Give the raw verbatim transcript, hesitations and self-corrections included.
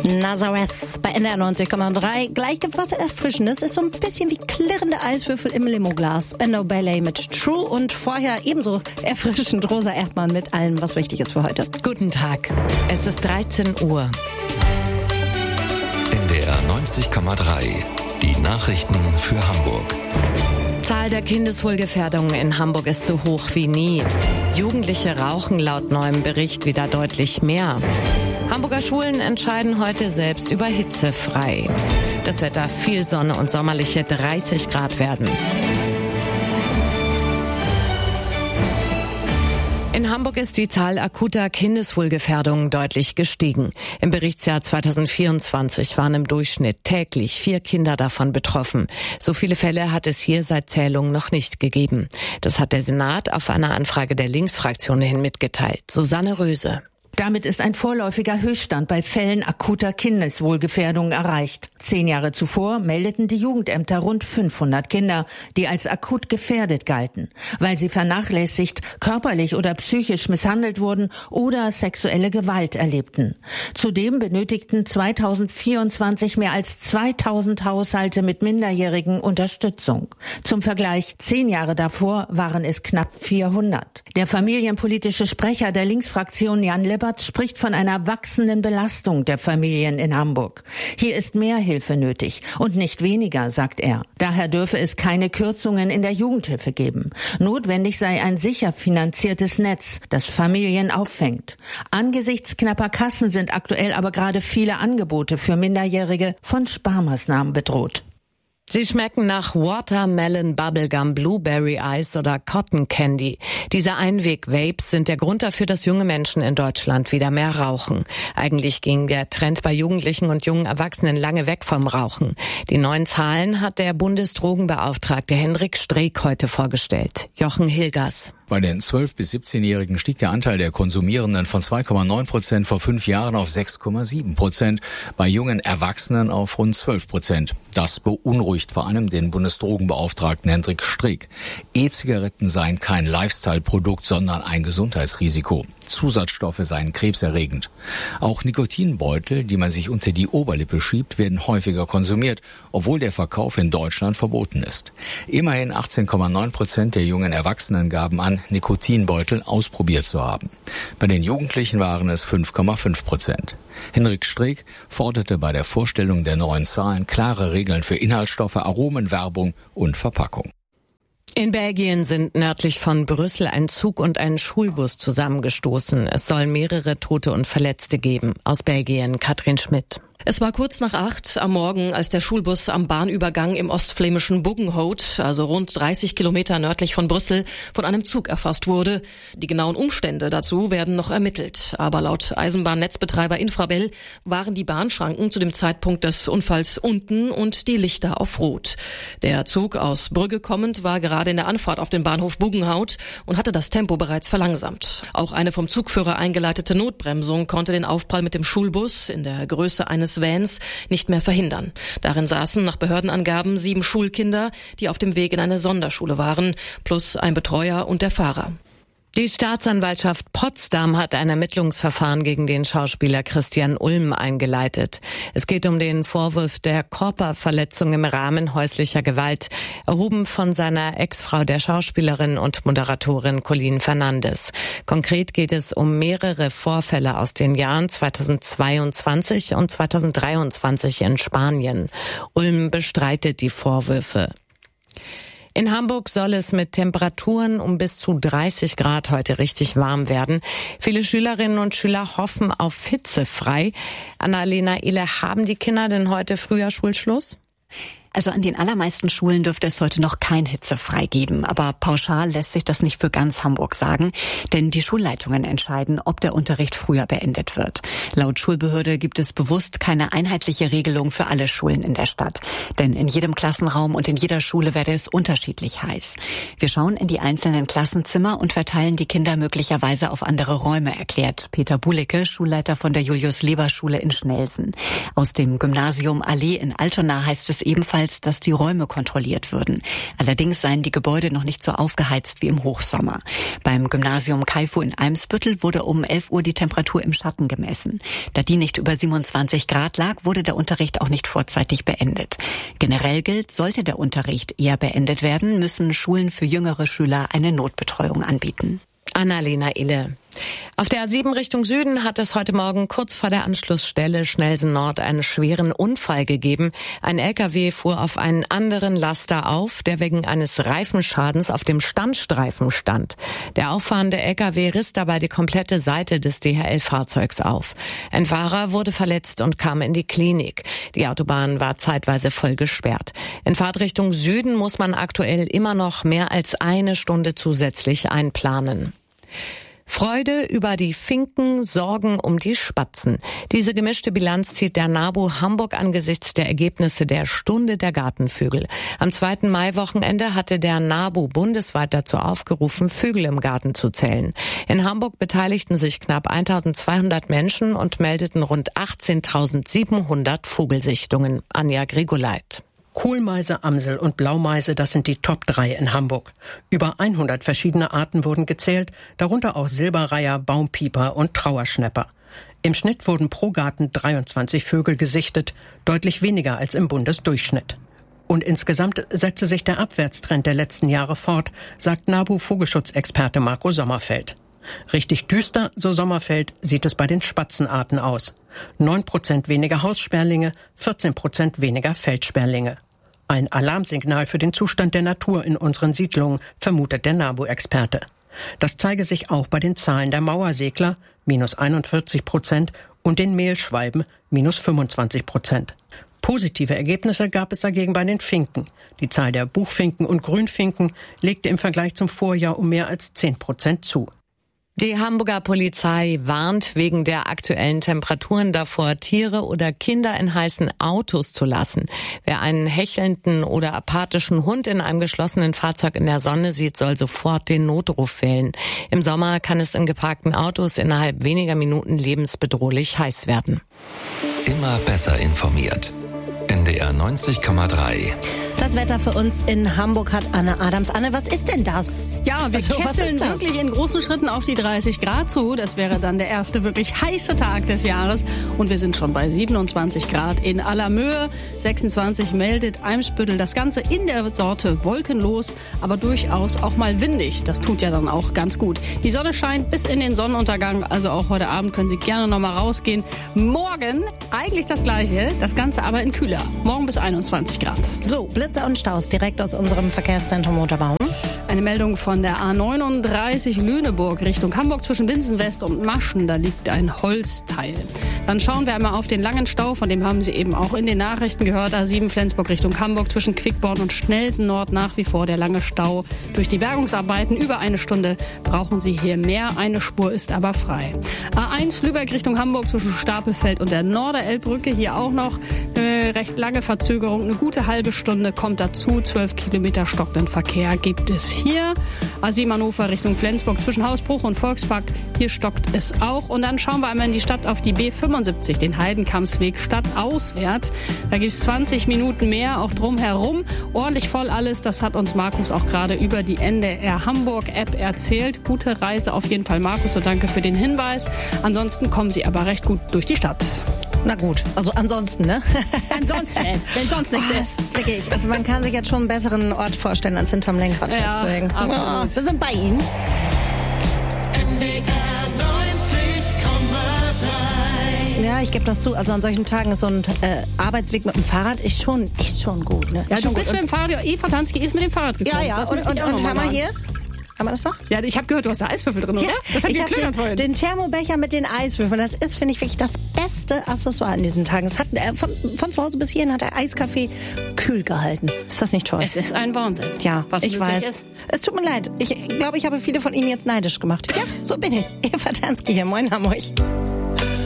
Nazareth bei N D R neunzig Komma drei. Gleich gibt was Erfrischendes. Ist so ein bisschen wie klirrende Eiswürfel im Limoglas. Spandau Ballet mit True und vorher ebenso erfrischend Rosa Erdmann mit allem, was wichtig ist für heute. Guten Tag. Es ist dreizehn Uhr. N D R neunzig Komma drei. Die Nachrichten für Hamburg. Zahl der Kindeswohlgefährdungen in Hamburg ist so hoch wie nie. Jugendliche rauchen laut neuem Bericht wieder deutlich mehr. Hamburger Schulen entscheiden heute selbst über hitzefrei. Das Wetter viel Sonne und sommerliche dreißig Grad werden's. In Hamburg ist die Zahl akuter Kindeswohlgefährdungen deutlich gestiegen. Im Berichtsjahr zweitausendvierundzwanzig waren im Durchschnitt täglich vier Kinder davon betroffen. So viele Fälle hat es hier seit Zählung noch nicht gegeben. Das hat der Senat auf eine Anfrage der Linksfraktion hin mitgeteilt. Susanne Röse. Damit ist ein vorläufiger Höchststand bei Fällen akuter Kindeswohlgefährdung erreicht. Zehn Jahre zuvor meldeten die Jugendämter rund fünfhundert Kinder, die als akut gefährdet galten, weil sie vernachlässigt, körperlich oder psychisch misshandelt wurden oder sexuelle Gewalt erlebten. Zudem benötigten zweitausendvierundzwanzig mehr als zweitausend Haushalte mit Minderjährigen Unterstützung. Zum Vergleich, zehn Jahre davor waren es knapp vierhundert. Der familienpolitische Sprecher der Linksfraktion Jan Lippert spricht von einer wachsenden Belastung der Familien in Hamburg. Hier ist mehr Hilfe nötig und nicht weniger, sagt er. Daher dürfe es keine Kürzungen in der Jugendhilfe geben. Notwendig sei ein sicher finanziertes Netz, das Familien auffängt. Angesichts knapper Kassen sind aktuell aber gerade viele Angebote für Minderjährige von Sparmaßnahmen bedroht. Sie schmecken nach Watermelon Bubblegum, Blueberry Ice oder Cotton Candy. Diese Einweg-Vapes sind der Grund dafür, dass junge Menschen in Deutschland wieder mehr rauchen. Eigentlich ging der Trend bei Jugendlichen und jungen Erwachsenen lange weg vom Rauchen. Die neuen Zahlen hat der Bundesdrogenbeauftragte Hendrik Streeck heute vorgestellt. Jochen Hilgers. Bei den zwölf- bis siebzehnjährigen stieg der Anteil der Konsumierenden von zwei Komma neun Prozent vor fünf Jahren auf sechs Komma sieben Prozent, bei jungen Erwachsenen auf rund zwölf Prozent. Das beunruhigt vor allem den Bundesdrogenbeauftragten Hendrik Streeck. E-Zigaretten seien kein Lifestyle-Produkt, sondern ein Gesundheitsrisiko. Zusatzstoffe seien krebserregend. Auch Nikotinbeutel, die man sich unter die Oberlippe schiebt, werden häufiger konsumiert, obwohl der Verkauf in Deutschland verboten ist. Immerhin achtzehn Komma neun Prozent der jungen Erwachsenen gaben an, Nikotinbeutel ausprobiert zu haben. Bei den Jugendlichen waren es fünf Komma fünf Prozent. Hendrik Streeck forderte bei der Vorstellung der neuen Zahlen klare Regeln für Inhaltsstoffe, Aromen, Werbung und Verpackung. In Belgien sind nördlich von Brüssel ein Zug und ein Schulbus zusammengestoßen. Es soll mehrere Tote und Verletzte geben. Aus Belgien, Katrin Schmidt. Es war kurz nach acht am Morgen, als der Schulbus am Bahnübergang im ostflämischen Buggenhout, also rund dreißig Kilometer nördlich von Brüssel, von einem Zug erfasst wurde. Die genauen Umstände dazu werden noch ermittelt. Aber laut Eisenbahnnetzbetreiber Infrabel waren die Bahnschranken zu dem Zeitpunkt des Unfalls unten und die Lichter auf Rot. Der Zug aus Brügge kommend war gerade in der Anfahrt auf den Bahnhof Buggenhout und hatte das Tempo bereits verlangsamt. Auch eine vom Zugführer eingeleitete Notbremsung konnte den Aufprall mit dem Schulbus in der Größe eines Vans nicht mehr verhindern. Darin saßen nach Behördenangaben sieben Schulkinder, die auf dem Weg in eine Sonderschule waren, plus ein Betreuer und der Fahrer. Die Staatsanwaltschaft Potsdam hat ein Ermittlungsverfahren gegen den Schauspieler Christian Ulm eingeleitet. Es geht um den Vorwurf der Körperverletzung im Rahmen häuslicher Gewalt, erhoben von seiner Ex-Frau, der Schauspielerin und Moderatorin Colleen Fernandes. Konkret geht es um mehrere Vorfälle aus den Jahren zweitausendzweiundzwanzig und zweitausenddreiundzwanzig in Spanien. Ulm bestreitet die Vorwürfe. In Hamburg soll es mit Temperaturen um bis zu dreißig Grad heute richtig warm werden. Viele Schülerinnen und Schüler hoffen auf hitzefrei. Annalena Ile, haben die Kinder denn heute früher Schulschluss? Also an den allermeisten Schulen dürfte es heute noch kein hitzefrei geben. Aber pauschal lässt sich das nicht für ganz Hamburg sagen. Denn die Schulleitungen entscheiden, ob der Unterricht früher beendet wird. Laut Schulbehörde gibt es bewusst keine einheitliche Regelung für alle Schulen in der Stadt. Denn in jedem Klassenraum und in jeder Schule werde es unterschiedlich heiß. Wir schauen in die einzelnen Klassenzimmer und verteilen die Kinder möglicherweise auf andere Räume, erklärt Peter Bulicke, Schulleiter von der Julius-Leber-Schule in Schnelsen. Aus dem Gymnasium Allee in Altona heißt es ebenfalls, als dass die Räume kontrolliert würden. Allerdings seien die Gebäude noch nicht so aufgeheizt wie im Hochsommer. Beim Gymnasium Kaifu in Eimsbüttel wurde um elf Uhr die Temperatur im Schatten gemessen. Da die nicht über siebenundzwanzig Grad lag, wurde der Unterricht auch nicht vorzeitig beendet. Generell gilt, sollte der Unterricht eher beendet werden, müssen Schulen für jüngere Schüler eine Notbetreuung anbieten. Annalena Ille. Auf der A sieben Richtung Süden hat es heute Morgen kurz vor der Anschlussstelle Schnelsen Nord einen schweren Unfall gegeben. Ein L K W fuhr auf einen anderen Laster auf, der wegen eines Reifenschadens auf dem Standstreifen stand. Der auffahrende L K W riss dabei die komplette Seite des D H L-Fahrzeugs auf. Ein Fahrer wurde verletzt und kam in die Klinik. Die Autobahn war zeitweise voll gesperrt. In Fahrtrichtung Süden muss man aktuell immer noch mehr als eine Stunde zusätzlich einplanen. Freude über die Finken, Sorgen um die Spatzen. Diese gemischte Bilanz zieht der NABU Hamburg angesichts der Ergebnisse der Stunde der Gartenvögel. Am zweiten Maiwochenende hatte der NABU bundesweit dazu aufgerufen, Vögel im Garten zu zählen. In Hamburg beteiligten sich knapp eintausendzweihundert Menschen und meldeten rund achtzehntausendsiebenhundert Vogelsichtungen. Anja Grigoleit. Kohlmeise, Amsel und Blaumeise, das sind die Top drei in Hamburg. Über hundert verschiedene Arten wurden gezählt, darunter auch Silberreiher, Baumpieper und Trauerschnäpper. Im Schnitt wurden pro Garten dreiundzwanzig Vögel gesichtet, deutlich weniger als im Bundesdurchschnitt. Und insgesamt setze sich der Abwärtstrend der letzten Jahre fort, sagt NABU-Vogelschutzexperte Marco Sommerfeld. Richtig düster, so Sommerfeld, sieht es bei den Spatzenarten aus. neun Prozent weniger Haussperlinge, vierzehn Prozent weniger Feldsperlinge. Ein Alarmsignal für den Zustand der Natur in unseren Siedlungen, vermutet der NABU-Experte. Das zeige sich auch bei den Zahlen der Mauersegler, minus einundvierzig Prozent, und den Mehlschwalben, minus fünfundzwanzig Prozent. Positive Ergebnisse gab es dagegen bei den Finken. Die Zahl der Buchfinken und Grünfinken legte im Vergleich zum Vorjahr um mehr als zehn Prozent zu. Die Hamburger Polizei warnt wegen der aktuellen Temperaturen davor, Tiere oder Kinder in heißen Autos zu lassen. Wer einen hechelnden oder apathischen Hund in einem geschlossenen Fahrzeug in der Sonne sieht, soll sofort den Notruf wählen. Im Sommer kann es in geparkten Autos innerhalb weniger Minuten lebensbedrohlich heiß werden. Immer besser informiert. N D R neunzig Komma drei. Das Wetter für uns in Hamburg hat Anne Adams. Anne, was ist denn das? Ja, wir also, kesseln wirklich in großen Schritten auf die dreißig Grad zu. Das wäre dann der erste wirklich heiße Tag des Jahres. Und wir sind schon bei siebenundzwanzig Grad in aller Mühe. sechsundzwanzig meldet Eimsbüttel. Das Ganze in der Sorte wolkenlos, aber durchaus auch mal windig. Das tut ja dann auch ganz gut. Die Sonne scheint bis in den Sonnenuntergang. Also auch heute Abend können Sie gerne noch mal rausgehen. Morgen eigentlich das Gleiche, das Ganze aber in kühler. Morgen bis einundzwanzig Grad. So, Blitze und Staus direkt aus unserem Verkehrszentrum Unterbaum. Eine Meldung von der A neununddreißig Lüneburg Richtung Hamburg zwischen Binsenwest und Maschen. Da liegt ein Holzteil. Dann schauen wir einmal auf den langen Stau, von dem haben Sie eben auch in den Nachrichten gehört. A sieben Flensburg Richtung Hamburg zwischen Quickborn und Schnelsen Nord nach wie vor der lange Stau. Durch die Bergungsarbeiten über eine Stunde brauchen Sie hier mehr. Eine Spur ist aber frei. A eins Lübeck Richtung Hamburg zwischen Stapelfeld und der Norderelbbrücke. Hier auch noch eine recht lange Verzögerung. Eine gute halbe Stunde kommt dazu. zwölf Kilometer stockenden Verkehr gibt es hier. A sieben Hannover Richtung Flensburg zwischen Hausbruch und Volkspark. Hier stockt es auch. Und dann schauen wir einmal in die Stadt auf die B fünfundsiebzig, den Heidenkampsweg stadtauswärts. Da gibt es zwanzig Minuten mehr, auch drumherum. Ordentlich voll alles. Das hat uns Markus auch gerade über die N D R Hamburg App erzählt. Gute Reise auf jeden Fall, Markus. Und danke für den Hinweis. Ansonsten kommen Sie aber recht gut durch die Stadt. Na gut, also ansonsten, ne? Ansonsten, wenn sonst nichts oh, ist. Wirklich, also man kann sich jetzt schon einen besseren Ort vorstellen, als hinterm Lenkrad ja, festzuhängen. Absolut. Oh, wir sind bei Ihnen. N D R neunzig Komma drei. Ja, ich gebe das zu. Also an solchen Tagen ist so ein äh, Arbeitsweg mit dem Fahrrad ist schon, ist schon gut, ne? Ja, ist du schon bist gut. mit dem Fahrrad, ja, Eva Tansky ist mit dem Fahrrad gekommen. Ja, ja, das und, und, und haben wir hier... Haben wir das noch? Ja, ich habe gehört, du hast da Eiswürfel drin, ja, oder? Das hat ich habe den, vorhin. den Thermobecher mit den Eiswürfeln. Das ist, finde ich, wirklich das beste Accessoire an diesen Tagen. Es hat, äh, von, von zu Hause bis hierhin hat der Eiskaffee kühl gehalten. Ist das nicht toll? Es ist ein Wahnsinn. Ja, was ich weiß. Ist. Es tut mir leid. Ich glaube, ich habe viele von Ihnen jetzt neidisch gemacht. Ja, so bin ich. Eva Tansky hier. Moin, Hamburg.